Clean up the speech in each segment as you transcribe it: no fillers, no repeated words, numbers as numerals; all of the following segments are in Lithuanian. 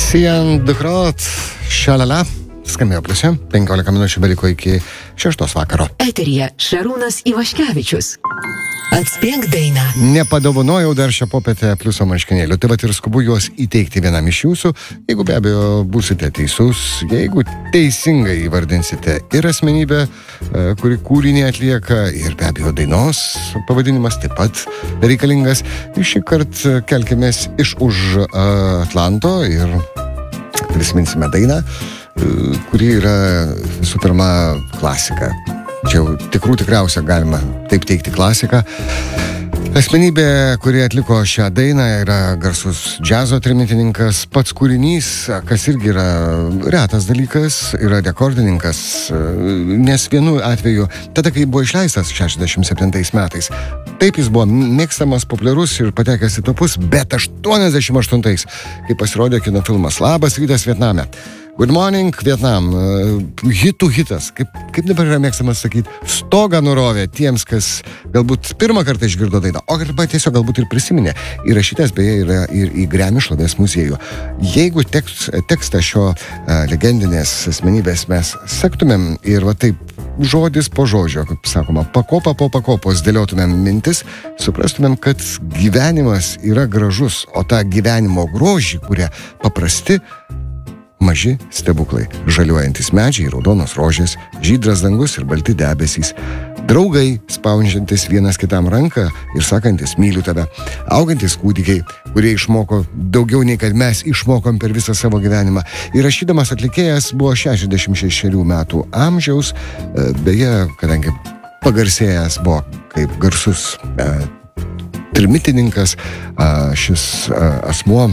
Sian Dukrot, šalala, skambėjo pliuse, 15 minučių beliko iki 6 vakaro. Eteryje Šarūnas Ivaškevičius. Atspėk dainą. Nepadovanojau dar šią popietę pliuso marškinėlių, tai vat ir skubu juos įteikti vienam iš jūsų, jeigu be abejo būsite teisus, jeigu teisingai įvardinsite ir asmenybę, kuri kūrinį atlieka, ir be abejo dainos pavadinimas taip pat reikalingas. Šį kartą kelkimės iš už Atlanto ir prisiminsime dainą, kuri yra visų pirma klasika. Čia jau tikriausia galima taip teikti klasika. Asmenybė, kuri atliko šią dainą, yra garsus džiazo trimitininkas. Pats kūrinys, kas irgi yra retas dalykas, yra rekordininkas, nes vienu atveju, tada kai buvo išleistas 67 metais, taip jis buvo mėgstamas, populiarus ir patekęs į topus, bet 88, kai pasirodė kino filmas Labas rytas Vietname. Good morning, Vietnam. Hitų hitas. Kaip dabar yra mėgstamas sakyti, stogą nurovė tiems, kas galbūt pirmą kartą išgirdo dainą, o arba tiesiog galbūt ir prisiminė. Įrašytas beje yra ir į Grammy šlovės muziejų. Jeigu tekstą šio legendinės asmenybės mes sektumėm ir va taip žodis po žodžio, kaip sakoma, pakopa po pakopos dėliotumėm mintis, suprastumėm, kad gyvenimas yra gražus, o tą gyvenimo grožį, kurie paprasti maži stebuklai, žaliuojantis medžiai, raudonos rožės, žydras dangus ir balti debesys, draugai, spaudžiantis vienas kitam ranką ir sakantis myliu tave, augantis kūdikiai, kurie išmoko daugiau nei kad mes išmokom per visą savo gyvenimą. Įrašydamas atlikėjas buvo 66 metų amžiaus, beje, kadangi pagarsėjęs buvo kaip garsus trimitininkas, šis asmuo,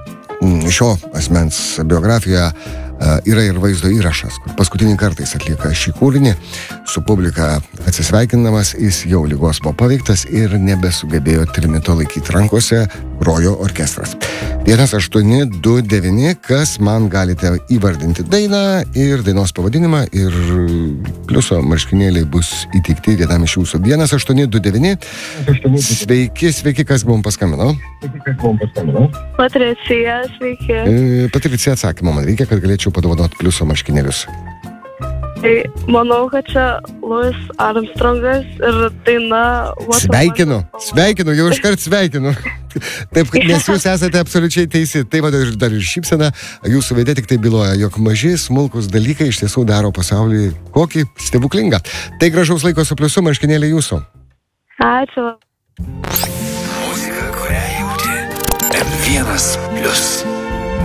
šio asmens biografijoje yra ir vaizdo įrašas, kur paskutinį kartą jis atlieka šį kūrinį, su publika atsisveikindamas, jis jau ligos buvo paveiktas ir nebesugebėjo trimito laikyti rankose, grojo orkestras. 1829, kas man galite įvardinti dainą ir dainos pavadinimą, ir pliuso marškinėliai bus įteikti vienam iš jūsų. 1829. Sveiki, kas mums paskambino? Patricija, sveiki. Patricija, atsakymą man reikia, kad galėčiau padovanoti pliuso marškinėlius. Tai manau, kad čia Louis Armstrongas ir daina... Sveikinu, jau iškart sveikinu. Taip, nes jūs esate absoliučiai teisi. Tai va, dar ir šypsena, jūsų veide tik tai byloja, jog maži, smulkus dalykai iš tiesų daro pasaulį kokį stebuklingą. Tai gražaus laiko su pliusu, marškinėliai jūsų. Ačiū. Muzika, kurią jauti. M1+.